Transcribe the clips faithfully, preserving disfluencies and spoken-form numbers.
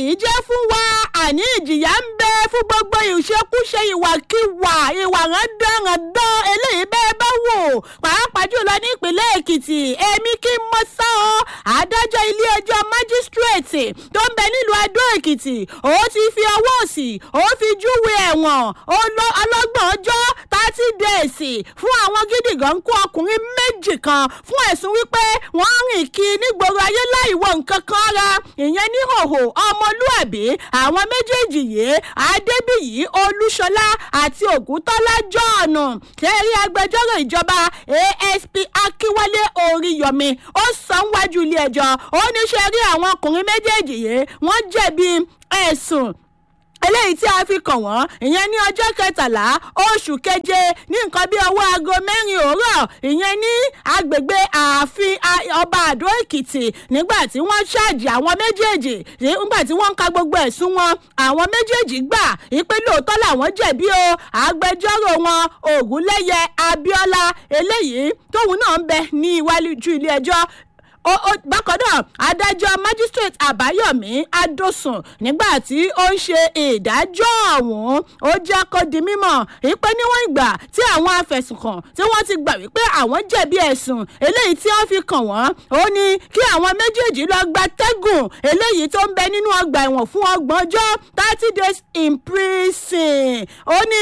í jẹ́ fún wa àní ìjìyà ń bẹ fún gbogbo ìṣekúṣe ìwàkiwà ìwà rándanrandan eléyìí bẹ́ẹ̀ bá wò pàápàá jùlọ ní ìpínlẹ̀ Èkìtì èmi kí n mọ sá ọ adájọ́ ilé ẹjọ́ májísírèètì tó ń bẹ nílùú Adó Èkìtì ó ti fi ọwọ́ òsì ó fi júwe ẹ̀wọ̀n ọlọ́gbọ̀n ọjọ́ thirty days fún àwọn gídígàn kó ọkùnrin méjì kan fún ẹ̀sùn wípé wọ́n rìn kí nígboro ayé láì wọ nǹkan kan ara ìyẹn ní hòhò ọmọlúàbí àwọn méjèèjì yìí Adébíyì Olúṣọlá àti Ògúntọ́lá Jọ́ọ̀nù kẹ́rí agbẹjọ́rò ìjọba A S P Akínwálé Oríyọmí ó sọ níwájú ilé ẹjọ́ ó ní ṣe rí àwọn ọkùnrin méjèèjì yìí wọ́n jẹ̀bi ẹ̀sùn eléyìí tí a fi kàn wọ́n ìyẹn ní ọjọ́ kẹtàlá oṣù keje ní nǹkan bí ọwọ́ aago mẹ́rin òwúrọ̀ ìyẹn ní agbègbè ààfin ọba Àdó Èkìtì nígbà tí wọ́n ṣáàjì àwọn méjèèjì nígbà tí wọ́n ń ka gbogbo ẹ̀sùn wọn àwọn méjèèjì gbà ìpè lóòótọ́ làwọn jẹ̀bi o agbẹjọ́rò wọn Ògúnléyẹ Abíọ́lá eléyìí tóun náà ń bẹ ní iwájú ilé ẹjọ́ bákan náà adájọ́ magistrate Àbáyọ̀mí Adósùn nígbà tí ó ń ṣe ìdájọ́ ọ̀hún ó jẹ́ kó di mímọ̀ ìpè níwọ̀n ìgbà tí àwọn afẹ̀sùnkàn tí wọ́n ti gbà wípé àwọn jẹ̀bi ẹ̀sùn eléyìí tí wọ́n fi kàn wọ́n ó ní kí àwọn méjèèjì lọ gba tẹ́gùn eléyìí tó ń bẹ nínú ọgbà ẹ̀wọ̀n fún ọgbọ̀n ọjọ́ thirty days in prison ó ní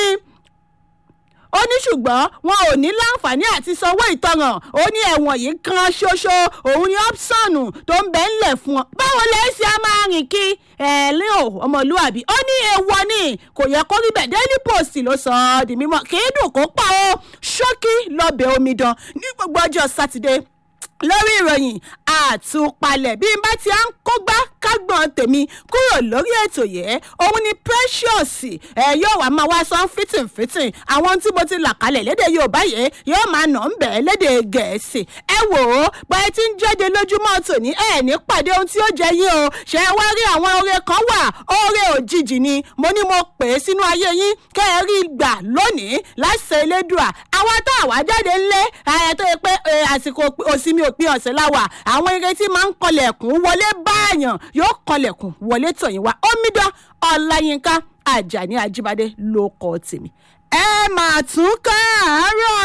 ó ní ṣùgbọ́n wọn ò ní láǹfààní àti sanwó ìtanràn ó ní ẹ̀wọ̀n yìí kan ṣoṣo òun ni opsonu tó ń bẹ ńlẹ̀ fún ọ báwo lẹ́yìn sí a máa rìn kí ẹ̀ẹ́lẹ́ ò ọmọlúwàbí ó ní èèwọ̀ ni kò yẹ kó rí bẹ́ẹ̀ Daily Post ló sọ ọ́ di mímọ́ kì í dùn kó pa ó ṣókí lọ́bẹ̀ omidan ní gbogbo ọjọ́ sátidé lórí ìròyìn àtúpalẹ̀ bí n bá ti à ń kógbá kágbọ́n tèmi kúrò lórí ètò yẹn òun ni Precious ẹ yóò wá máa wá sọ fìtìfìtì àwọn tí mo ti là kalẹ̀ lédè Yorùbá yẹn yóò máa nà ń bẹ̀ lédè Gẹ̀ẹ́sì ẹ wò ó bá ẹ ti ń jáde lójúmọ́ tòní ẹ ní pàdé ohun tí ó jẹ yín o ṣe wá rí àwọn oore kan wà oore òjijì ni mo ní mo pè é sínú ayé yín kẹ́ ẹ rí gbà lónìí láṣẹ Elédùà àwọn tá àwa jáde ńlé ayẹ tó yẹ pé àsìkò òsínmi òpin ọ̀sẹ̀ láwà àwọn ìrètí máa ń kọlẹ̀kùn wọlé báàyàn yóò kọlẹ̀kùn wọlé tọ̀yìn wá Omidan Ọláyínká Àjàní Ajíbádé ló kọ tèmi ẹ máa tún káàárọ̀.